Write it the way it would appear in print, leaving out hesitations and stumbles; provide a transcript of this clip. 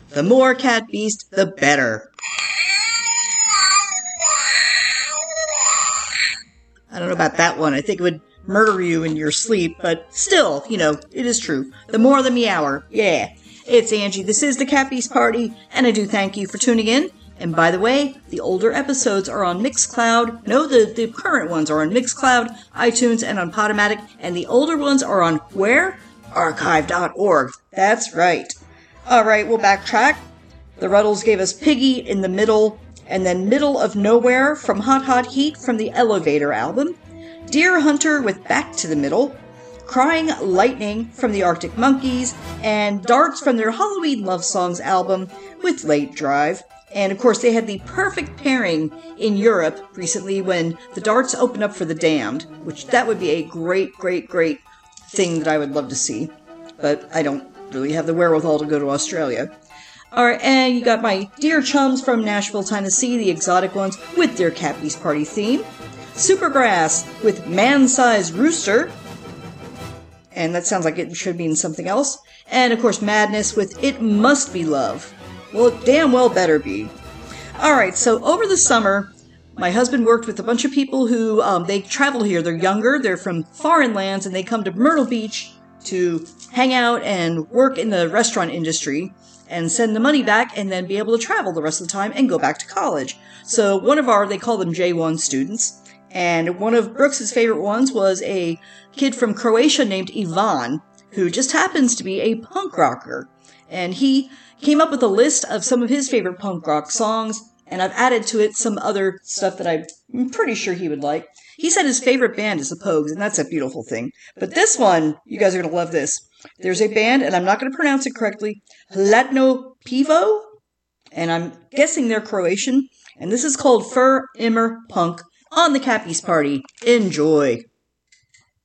The more Cat Beast, the better. I don't know about that one. I think it would murder you in your sleep, but still, it is true. The more the meower. Yeah. It's Angie. This is the Cat Beast Party, and I do thank you for tuning in. And by the way, the older episodes are on Mixcloud. No, the current ones are on Mixcloud, iTunes, and on Podomatic. And the older ones are on where? Archive.org. That's right. All right, we'll backtrack. The Ruddles gave us Piggy in the middle, and then Middle of Nowhere from Hot Hot Heat from the Elevator album. Deer Hunter with Back to the Middle. Crying Lightning from the Arctic Monkeys, and Darts from their Halloween Love Songs album with Late Drive. And of course, they had the perfect pairing in Europe recently when the Darts opened up for The Damned, which that would be a great, great, great thing that I would love to see. But I don't really have the wherewithal to go to Australia. Alright, and you got my dear chums from Nashville, Tennessee, the Exotic Ones, with their Cat Beast Party theme. Supergrass with Man-Sized Rooster. And that sounds like it should mean something else. And, of course, Madness with It Must Be Love. Well, it damn well better be. Alright, so over the summer, my husband worked with a bunch of people who, they travel here. They're younger, they're from foreign lands, and they come to Myrtle Beach to hang out and work in the restaurant industry and send the money back and then be able to travel the rest of the time and go back to college. So one of they call them J1 students. And one of Brooks's favorite ones was a kid from Croatia named Ivan, who just happens to be a punk rocker. And he came up with a list of some of his favorite punk rock songs, and I've added to it some other stuff that I'm pretty sure he would like. He said his favorite band is the Pogues, and that's a beautiful thing. But this one, you guys are going to love this. There's a band, and I'm not going to pronounce it correctly, Hladno Pivo, and I'm guessing they're Croatian, and this is called Fur Immer Punk on the Cat Beast Party. Enjoy.